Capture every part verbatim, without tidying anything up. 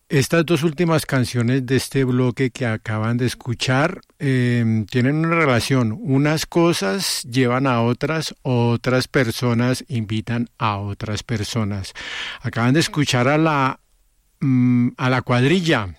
Estas dos últimas canciones de este bloque que acaban de escuchar eh, tienen una relación. Unas cosas llevan a otras, otras personas invitan a otras personas. Acaban de escuchar a la, mm, a la cuadrilla,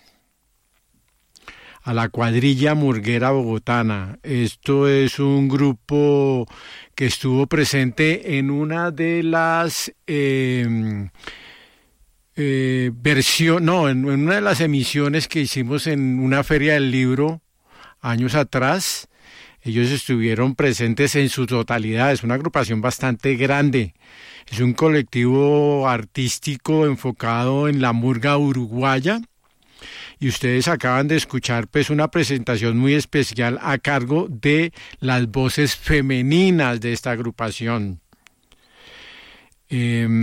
a la cuadrilla murguera bogotana. Esto es un grupo que estuvo presente en una de las... Eh, Eh, versión, no, en, en una de las emisiones que hicimos en una feria del libro años atrás. Ellos estuvieron presentes en su totalidad. Es una agrupación bastante grande. Es un colectivo artístico enfocado en la murga uruguaya. Y ustedes acaban de escuchar pues una presentación muy especial a cargo de las voces femeninas de esta agrupación. Eh,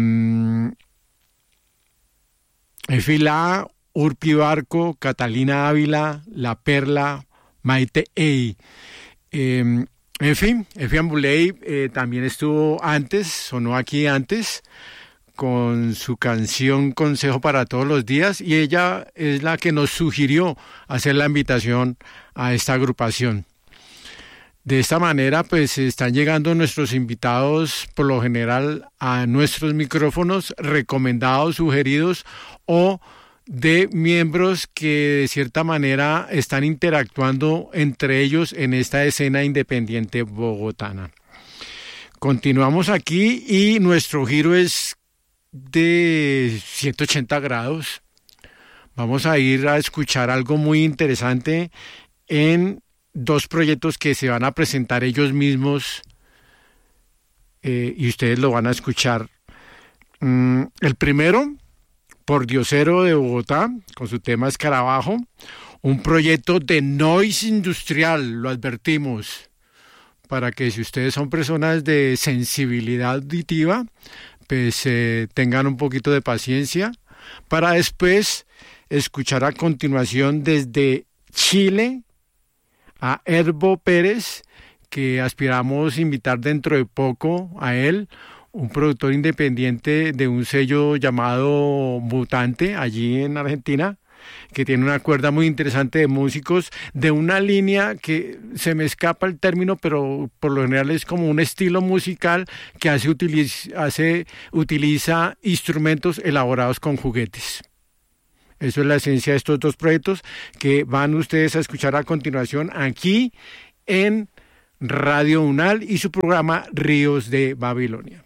Efilá, Urpi Barco, Catalina Ávila, La Perla, Maite Ey. Eh, en fin, Efi Ambuley eh, también estuvo antes, sonó aquí antes, con su canción Consejo para todos los días, y ella es la que nos sugirió hacer la invitación a esta agrupación. De esta manera, pues están llegando nuestros invitados, por lo general, a nuestros micrófonos recomendados, sugeridos, o de miembros que de cierta manera están interactuando entre ellos en esta escena independiente bogotana. Continuamos aquí y nuestro giro es de ciento ochenta grados. Vamos a ir a escuchar algo muy interesante en dos proyectos que se van a presentar ellos mismos eh, y ustedes lo van a escuchar. Mm, el primero, Por Diosero de Bogotá, con su tema Escarabajo, un proyecto de noise industrial, lo advertimos, para que si ustedes son personas de sensibilidad auditiva, pues eh, tengan un poquito de paciencia, para después escuchar a continuación desde Chile a Herbo Pérez, que aspiramos invitar dentro de poco a él, un productor independiente de un sello llamado Mutante, allí en Argentina, que tiene una cuerda muy interesante de músicos, de una línea que se me escapa el término, pero por lo general es como un estilo musical que hace, utiliza, hace, utiliza instrumentos elaborados con juguetes. Eso es la esencia de estos dos proyectos que van ustedes a escuchar a continuación aquí en Radio Unal y su programa Ríos de Babilonia.